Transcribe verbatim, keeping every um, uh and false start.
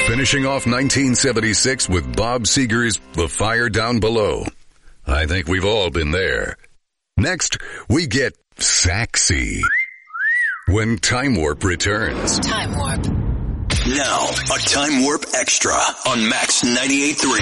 Finishing off nineteen seventy-six with Bob Seger's The Fire Down Below. I think we've all been there. Next, we get saxy when Time Warp returns. Time Warp. Now, a Time Warp Extra on Max ninety-eight point three.